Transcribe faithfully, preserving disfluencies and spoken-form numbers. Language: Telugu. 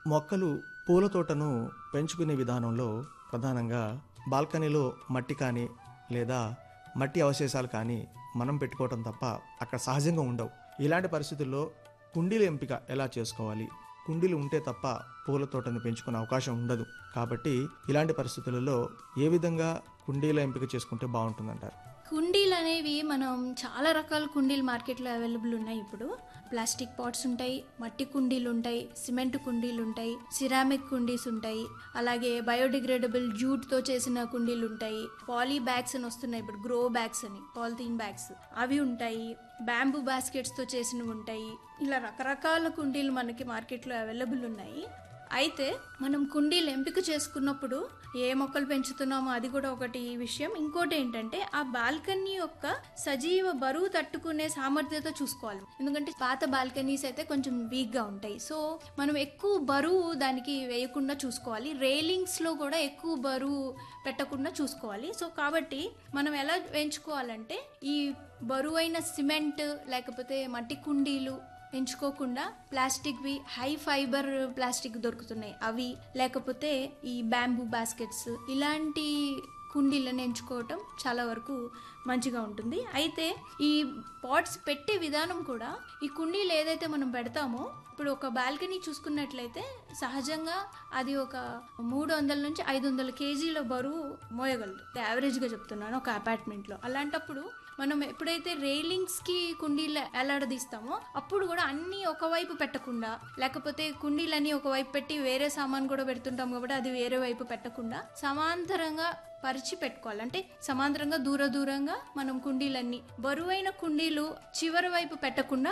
మొక్కలు పూల తోటను పెంచుకునే విధానంలో ప్రధానంగా బాల్కనీలో మట్టి కానీ లేదా మట్టి అవశేషాలు కానీ మనం పెట్టుకోవటం తప్ప అక్కడ సహజంగా ఉండవు. ఇలాంటి పరిస్థితుల్లో కుండీల ఎంపిక ఎలా చేసుకోవాలి? కుండీలు ఉంటే తప్ప పూల తోటను పెంచుకునే అవకాశం ఉండదు. కాబట్టి ఇలాంటి పరిస్థితులలో ఏ విధంగా కుండీల ఎంపిక చేసుకుంటే బాగుంటుందంటారు? కుండీలు అనేవి మనం చాలా రకాల కుండీలు మార్కెట్లో అవైలబుల్ ఉన్నాయి. ఇప్పుడు ప్లాస్టిక్ పాట్స్ ఉంటాయి, మట్టి కుండీలు ఉంటాయి, సిమెంట్ కుండీలు ఉంటాయి, సిరామిక్ కుండీస్ ఉంటాయి, అలాగే బయోడిగ్రేడబుల్ జూట్తో చేసిన కుండీలు ఉంటాయి, పాలీ బ్యాగ్స్ అని వస్తున్నాయి ఇప్పుడు, గ్రో బ్యాగ్స్ అని, పాలిథీన్ బ్యాగ్స్ అవి ఉంటాయి, బ్యాంబూ బాస్కెట్స్తో చేసినవి ఉంటాయి. ఇలా రకరకాల కుండీలు మనకి మార్కెట్లో అవైలబుల్ ఉన్నాయి. అయితే మనం కుండీలు ఎంపిక చేసుకున్నప్పుడు ఏ మొక్కలు పెంచుతున్నామో అది కూడా ఒకటి విషయం. ఇంకోటి ఏంటంటే ఆ బాల్కనీ యొక్క సజీవ బరువు తట్టుకునే సామర్థ్యత చూసుకోవాలి. ఎందుకంటే పాత బాల్కనీస్ అయితే కొంచెం వీక్గా ఉంటాయి. సో మనం ఎక్కువ బరువు దానికి వేయకుండా చూసుకోవాలి. రైలింగ్స్లో కూడా ఎక్కువ బరువు పెట్టకుండా చూసుకోవాలి. సో కాబట్టి మనం ఎలా పెంచుకోవాలంటే ఈ బరువైన సిమెంట్ లేకపోతే మట్టి కుండీలు ఎంచుకోకుండా ప్లాస్టిక్వి హై ఫైబర్ ప్లాస్టిక్ దొరుకుతున్నాయి అవి, లేకపోతే ఈ బ్యాంబూ బాస్కెట్స్ ఇలాంటి కుండీలను ఎంచుకోవటం చాలా వరకు మంచిగా ఉంటుంది. అయితే ఈ పాట్స్ పెట్టే విధానం కూడా ఈ కుండీలు ఏదైతే మనం పెడతామో ఇప్పుడు ఒక బాల్కనీ చూసుకున్నట్లయితే సహజంగా అది ఒక మూడు వందల నుంచి ఐదు వందల కేజీల బరువు మోయగలదు, యావరేజ్గా చెప్తున్నాను, ఒక అపార్ట్మెంట్లో. అలాంటప్పుడు మనం ఎప్పుడైతే రైలింగ్స్కి కుండీలు ఎలాడదీస్తామో అప్పుడు కూడా అన్నీ ఒకవైపు పెట్టకుండా, లేకపోతే కుండీలన్నీ ఒకవైపు పెట్టి వేరే సామాన్ కూడా పెడుతుంటాం కాబట్టి అది వేరే వైపు పెట్టకుండా సమాంతరంగా పరిచి పెట్టుకోవాలి. అంటే సమాంతరంగా దూర దూరంగా మనం కుండీలన్నీ, బరువైన కుండీలు చివరి వైపు పెట్టకుండా